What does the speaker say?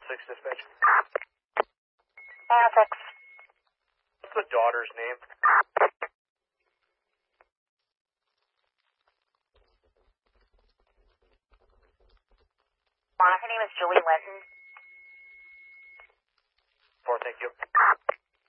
406 dispatch. 406. What's the daughter's name? Her name is Julie Linton. 4, thank you.